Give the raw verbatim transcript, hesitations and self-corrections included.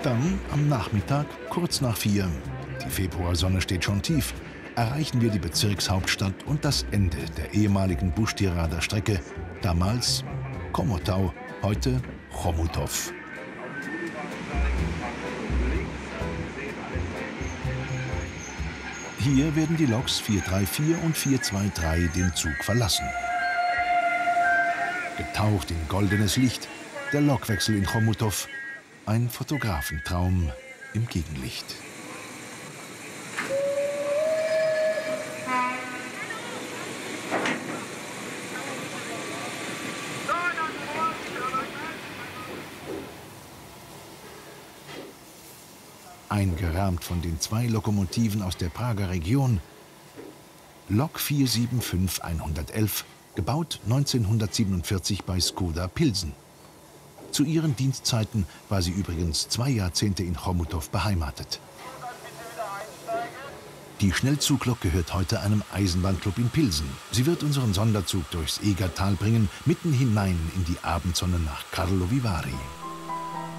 Dann am Nachmittag, kurz nach vier, die Februarsonne steht schon tief, erreichen wir die Bezirkshauptstadt und das Ende der ehemaligen Busch-Tirader Strecke, damals Komotau, heute Chomutov. Hier werden die Loks vier drei vier und vier zwei drei den Zug verlassen. Getaucht in goldenes Licht, der Lokwechsel in Chomutov, ein Fotografentraum im Gegenlicht. Eingerahmt von den zwei Lokomotiven aus der Prager Region, Lok vier sieben fünf hundertelf, gebaut neunzehnhundertsiebenundvierzig bei Skoda Pilsen. Zu ihren Dienstzeiten war sie übrigens zwei Jahrzehnte in Chomutov beheimatet. Die Schnellzuglok gehört heute einem Eisenbahnclub in Pilsen. Sie wird unseren Sonderzug durchs Egertal bringen, mitten hinein in die Abendsonne nach Karlovy Vary.